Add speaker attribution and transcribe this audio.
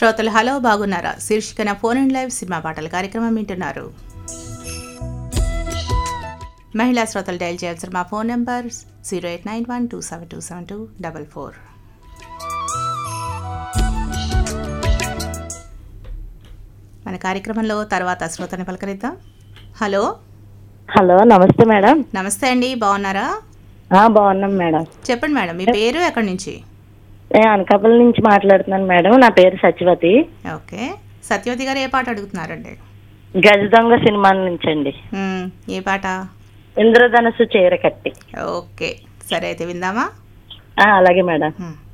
Speaker 1: శ్రోతలు హలో బాగున్నారా శీర్షికన ఫోన్ అండ్ లైవ్ సినిమా పాటల కార్యక్రమం వింటున్నారు. మహిళా శ్రోతలు డయల్ చేయాల్సిన మా ఫోన్ నెంబర్ 089127272444. మన కార్యక్రమంలో తర్వాత శ్రోతని పలకరిద్దాం. హలో
Speaker 2: హలో, నమస్తే మేడం.
Speaker 1: నమస్తే అండి, బాగున్నారా?
Speaker 2: బాగున్నాం మేడం.
Speaker 1: చెప్పండి మేడం, మీ పేరు ఎక్కడి నుంచి?
Speaker 2: నేను అనకాపల్లి నుంచి మాట్లాడుతున్నాను మేడం. నా పేరు సత్యవతి.
Speaker 1: ఓకే, సత్యవతి గారు ఏ పాట అడుగుతున్నారండి?
Speaker 2: గజ దొంగ సినిమా నుంచి అండి.
Speaker 1: ఏ పాట?
Speaker 2: ఇంద్రధనస్సు చీర కట్టి.
Speaker 1: ఓకే, సరే అయితే విందామా?
Speaker 2: అలాగే మేడం.